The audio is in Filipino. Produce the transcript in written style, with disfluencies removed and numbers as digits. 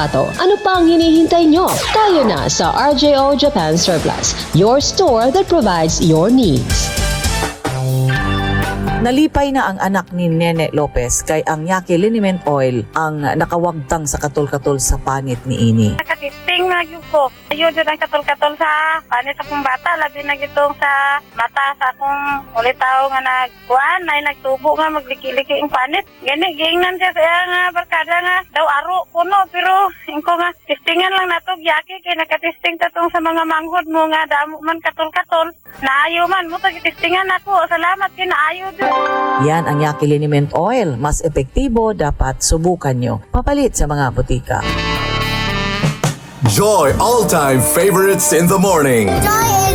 Ano pa ang hinihintay nyo? Tayo na sa RJO Japan Surplus, your store that provides your needs. Nalipay na ang anak ni Nene Lopez kay ang Yaqui Liniment Oil ang nakawagtang sa katol-katol sa panit ni ini. Nakatisting na yun ko. Ayun yun ang katol-katol sa panit akong bata. Labi na gitong sa mata sa akong ulitaw nga nagkuhan. Ay nagtubo nga magliki-liki ang panit. Gani, giingnan siya sa nga barkada nga daw aro kuno. Pero ko nga tistingan lang natog Yaqui kay nakatisting tatong sa mga manghod mo nga damo man katol-katol. Naayo man mo tagitistingan ako. Salamat kinaayo din. Yan ang Yaqui Liniment Oil. Mas epektibo, dapat subukan nyo. Papalit sa mga butika. Joy all-time favorites in the morning. Joy